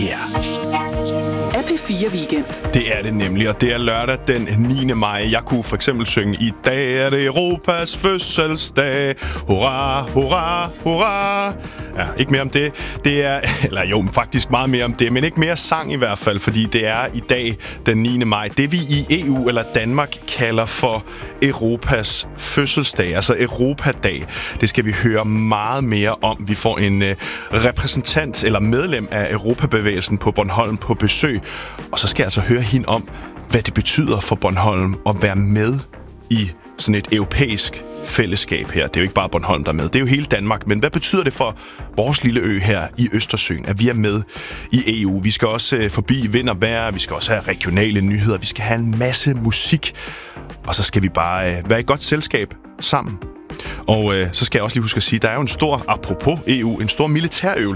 Er P4 Weekend. Det er det nemlig, og det er lørdag den 9. maj. Jeg kunne for eksempel synge: i dag er det Europas fødselsdag. Hurra, hurra, hurra. Ja, ikke mere om det. Det er, eller jo, faktisk meget mere om det, men ikke mere sang i hvert fald, fordi det er i dag den 9. maj. Det vi i EU eller Danmark kalder for Europas fødselsdag, altså Europadag. Det skal vi høre meget mere om. Vi får en repræsentant eller medlem af Europabevægelsen på Bornholm på besøg, og så skal jeg altså høre hende om, hvad det betyder for Bornholm at være med i sådan et europæisk fællesskab her. Det er jo ikke bare Bornholm, der er med. Det er jo hele Danmark. Men hvad betyder det for vores lille ø her i Østersøen, at vi er med i EU? Vi skal også forbi vind og vejr. Vi skal også have regionale nyheder. Vi skal have en masse musik. Og så skal vi bare være i godt selskab sammen. Og så skal jeg også lige huske at sige, at der er jo en stor, apropos EU, en stor militærøvelse